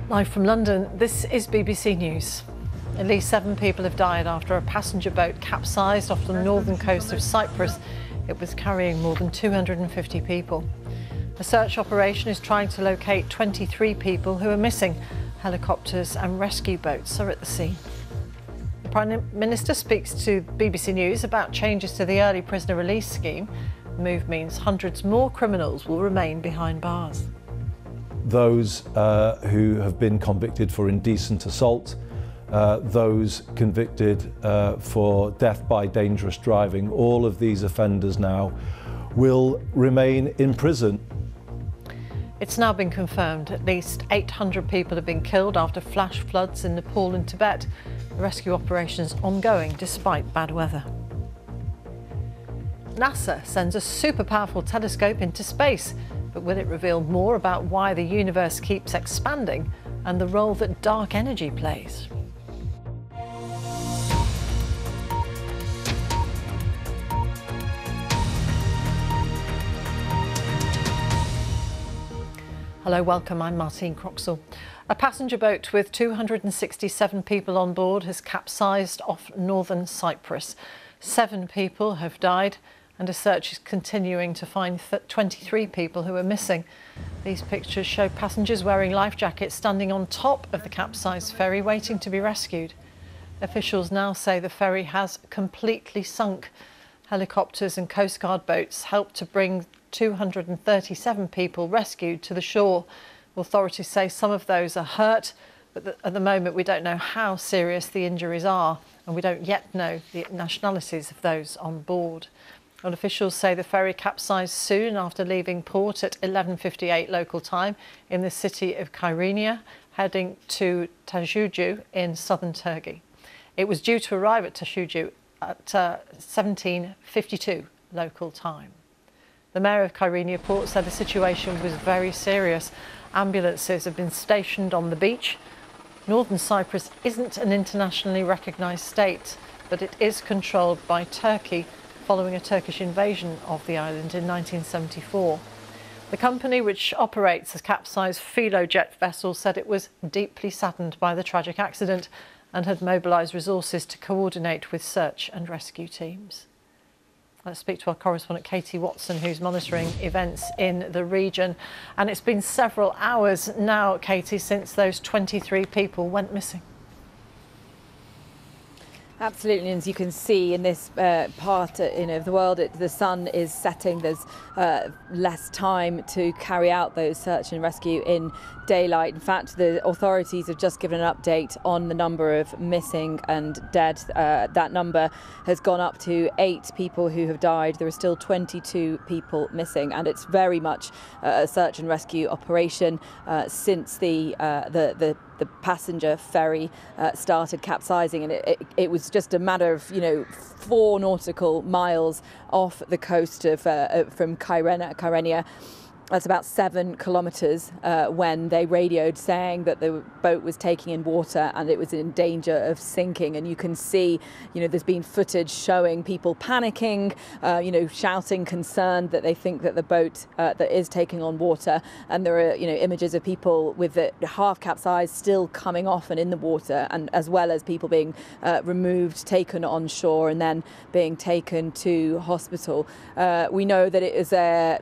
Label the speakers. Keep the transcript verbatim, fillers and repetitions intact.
Speaker 1: Live from London, this is B B C News. At least seven people have died after a passenger boat capsized off the northern coast of Cyprus. It was carrying more than two hundred fifty people. A search operation is trying to locate twenty-three people who are missing. Helicopters and rescue boats are at the scene. The Prime Minister speaks to B B C News about changes to the early prisoner release scheme. The move means hundreds more criminals will remain behind bars.
Speaker 2: Those uh, who have been convicted for indecent assault, uh, those convicted uh, for death by dangerous driving, all of these offenders now will remain in prison.
Speaker 1: It's now been confirmed at least eight hundred people have been killed after flash floods in Nepal and Tibet. The rescue operation is ongoing despite bad weather. NASA sends a super powerful telescope into space. But will it reveal more about why the universe keeps expanding and the role that dark energy plays? Hello, welcome. I'm Martine Croxall. A passenger boat with two hundred sixty-seven people on board has capsized off northern Cyprus. Seven people have died, and a search is continuing to find twenty-three people who are missing. These pictures show passengers wearing life jackets standing on top of the capsized ferry waiting to be rescued. Officials now say the ferry has completely sunk. Helicopters and Coast Guard boats helped to bring two hundred thirty-seven people rescued to the shore. Authorities say some of those are hurt, but at the moment we don't know how serious the injuries are, and we don't yet know the nationalities of those on board. Well, officials say the ferry capsized soon after leaving port at eleven fifty-eight local time in the city of Kyrenia, heading to Tajucu in southern Turkey. It was due to arrive at Tajucu at uh, seventeen fifty-two local time. The mayor of Kyrenia port said the situation was very serious. Ambulances have been stationed on the beach. Northern Cyprus isn't an internationally recognised state, but it is controlled by Turkey, following a Turkish invasion of the island in nineteen seventy-four. The company, which operates a capsized Filojet vessel, said it was deeply saddened by the tragic accident and had mobilised resources to coordinate with search and rescue teams. Let's speak to our correspondent Katie Watson, who's monitoring events in the region. And it's been several hours now, Katie, since those twenty-three people went missing.
Speaker 3: Absolutely, and as you can see in this uh, part uh, you know, of the world, it, the sun is setting. There's uh, less time to carry out those search and rescue in daylight. In fact, the authorities have just given an update on the number of missing and dead. Uh, that number has gone up to eight people who have died. There are still twenty-two people missing, and it's very much uh, a search and rescue operation uh, since the, uh, the the the passenger ferry uh, started capsizing, and it, it, it was just a matter of you know four nautical miles off the coast of uh, from Kyrenia. Kyrenia. That's about seven kilometres uh, when they radioed saying that the boat was taking in water and it was in danger of sinking. And you can see, you know, there's been footage showing people panicking, uh, you know, shouting concerned that they think that the boat uh, that is taking on water. And there are, you know, images of people with it half capsized still coming off and in the water, and as well as people being uh, removed, taken on shore and then being taken to hospital. Uh, we know that it is a